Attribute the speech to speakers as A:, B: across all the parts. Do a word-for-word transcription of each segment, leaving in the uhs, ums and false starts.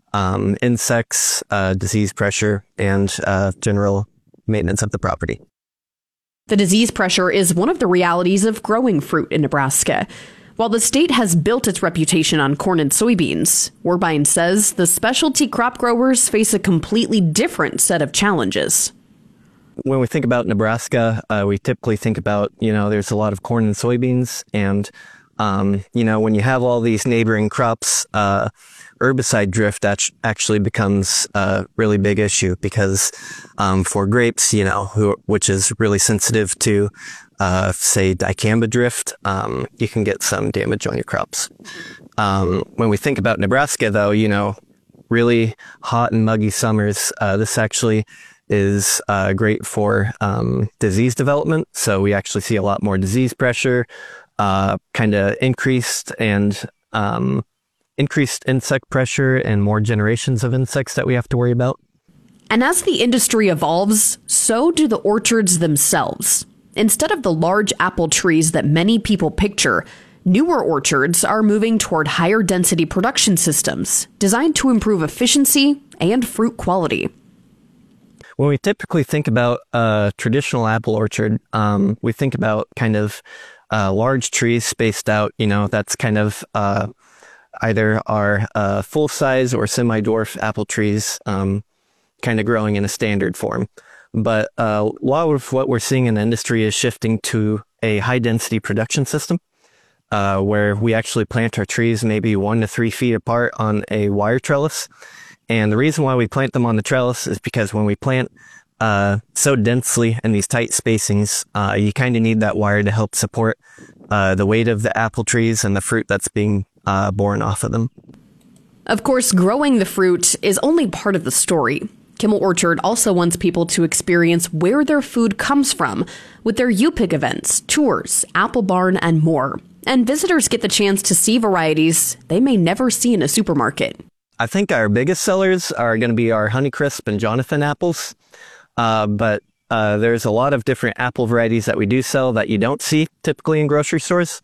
A: um, insects, uh, disease pressure, and uh, general maintenance of the property.
B: The disease pressure is one of the realities of growing fruit in Nebraska. While the state has built its reputation on corn and soybeans, Worbine says the specialty crop growers face a completely different set of challenges.
A: When we think about Nebraska, uh, we typically think about, you know, there's a lot of corn and soybeans. And, um, you know, when you have all these neighboring crops, uh, herbicide drift actually becomes a really big issue because um, for grapes, you know, who, which is really sensitive to, uh, say, dicamba drift, um, you can get some damage on your crops. Um, when we think about Nebraska, though, you know, really hot and muggy summers, uh, this actually is uh, great for um, disease development. So we actually see a lot more disease pressure, uh, kind of increased and um, increased insect pressure and more generations of insects that we have to worry about.
B: And as the industry evolves, so do the orchards themselves. Instead of the large apple trees that many people picture, newer orchards are moving toward higher density production systems designed to improve efficiency and fruit quality.
A: When we typically think about a traditional apple orchard, um, we think about kind of uh, large trees spaced out. You know, that's kind of uh, either our uh, full-size or semi-dwarf apple trees um, kind of growing in a standard form. But uh, a lot of what we're seeing in the industry is shifting to a high-density production system uh, where we actually plant our trees maybe one to three feet apart on a wire trellis. And the reason why we plant them on the trellis is because when we plant uh, so densely in these tight spacings, uh, you kind of need that wire to help support uh, the weight of the apple trees and the fruit that's being uh, born off of them.
B: Of course, growing the fruit is only part of the story. Kimmel Orchard also wants people to experience where their food comes from with their U P I C events, tours, apple barn, and more. And visitors get the chance to see varieties they may never see in a supermarket.
A: I think our biggest sellers are going to be our Honeycrisp and Jonathan apples, uh, but uh, there's a lot of different apple varieties that we do sell that you don't see typically in grocery stores.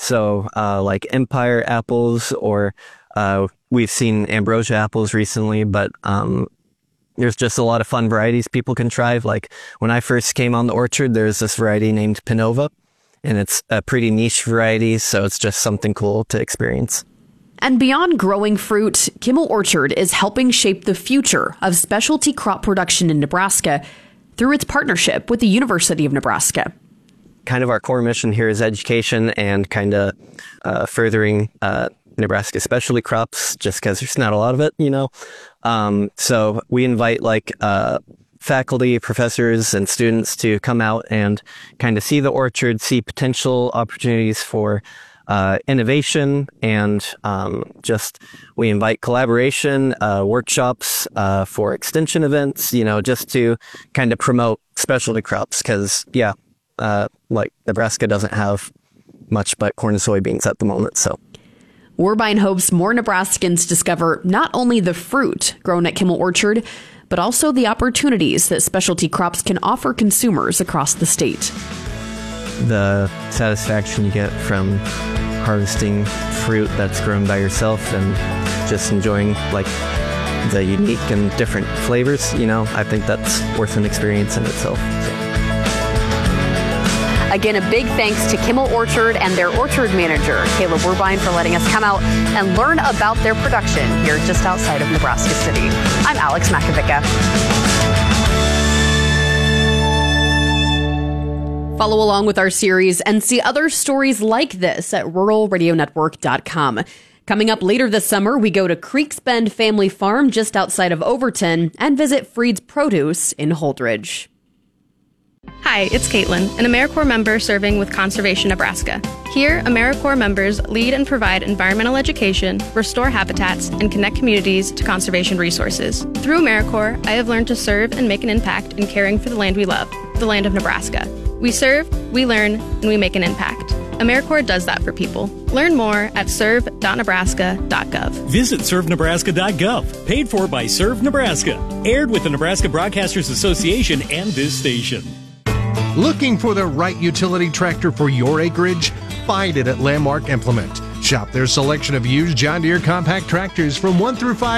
A: So uh, like Empire apples, or uh, we've seen Ambrosia apples recently, but um, there's just a lot of fun varieties people can try. Like when I first came on the orchard, there's this variety named Pinova, and it's a pretty niche variety, so it's just something cool to experience.
B: And beyond growing fruit, Kimmel Orchard is helping shape the future of specialty crop production in Nebraska through its partnership with the University of Nebraska.
A: Kind of our core mission here is education and kind of uh, furthering uh, Nebraska specialty crops, just because there's not a lot of it, you know. Um, so we invite like uh, faculty, professors, and students to come out and kind of see the orchard, see potential opportunities for Uh, innovation, and um, just we invite collaboration, uh, workshops uh, for extension events, you know, just to kind of promote specialty crops because, yeah, uh, like Nebraska doesn't have much but corn and soybeans at the moment, so.
B: Worbine hopes more Nebraskans discover not only the fruit grown at Kimmel Orchard, but also the opportunities that specialty crops can offer consumers across the state.
A: The satisfaction you get from harvesting fruit that's grown by yourself and just enjoying like the unique and different flavors, you know, I think that's worth an experience in itself. So.
B: Again, a big thanks to Kimmel Orchard and their orchard manager, Caleb Worbine, for letting us come out and learn about their production here just outside of Nebraska City. I'm Alex Makovica. Follow along with our series and see other stories like this at rural radio network dot com. Coming up later this summer, we go to Creeks Bend Family Farm just outside of Overton and visit Freed's Produce in Holdridge.
C: Hi, it's Caitlin, an AmeriCorps member serving with Conservation Nebraska. Here, AmeriCorps members lead and provide environmental education, restore habitats, and connect communities to conservation resources. Through AmeriCorps, I have learned to serve and make an impact in caring for the land we love, the land of Nebraska. We serve, we learn, and we make an impact. AmeriCorps does that for people. Learn more at serve dot nebraska dot gov.
D: Visit serve nebraska dot gov. Paid for by Serve Nebraska. Aired with the Nebraska Broadcasters Association and this station.
E: Looking for the right utility tractor for your acreage? Find it at Landmark Implement. Shop their selection of used John Deere compact tractors from one through five